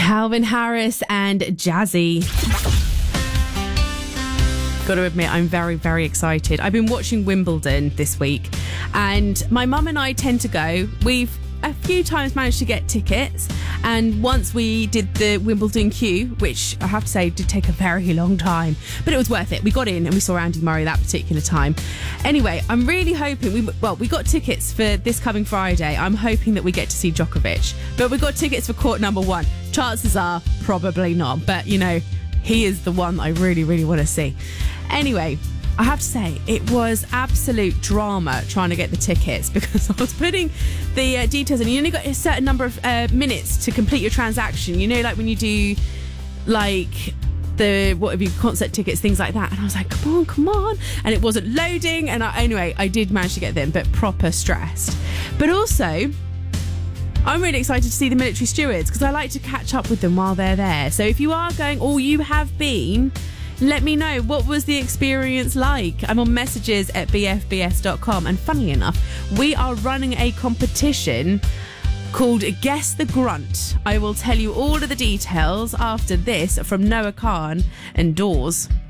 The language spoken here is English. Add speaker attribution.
Speaker 1: Calvin Harris and Jazzy. Got to admit, I'm very, very excited. I've been watching Wimbledon this week, and my mum and I tend to go. We've a few times managed to get tickets, and once we did the Wimbledon queue, which I have to say did take a very long time, but it was worth it. We got in and we saw Andy Murray that particular time. Anyway, I'm really hoping we got tickets for this coming Friday. I'm hoping that we get to see Djokovic, but we got tickets for court number 1. Chances are probably not, but you know, he is the one that I really, really want to see. Anyway, I have to say, it was absolute drama trying to get the tickets, because I was putting the details in. You only got a certain number of minutes to complete your transaction. You know, like when you do, like, concert tickets, things like that. And I was like, come on. And it wasn't loading. And anyway, I did manage to get them, but proper stressed. But also, I'm really excited to see the military stewards, because I like to catch up with them while they're there. So if you are going, or you have been, let me know, what was the experience like? I'm on messages at bfbs.com. And funnily enough, we are running a competition called Guess the Grunt. I will tell you all of the details after this from Noah Khan and Dawes.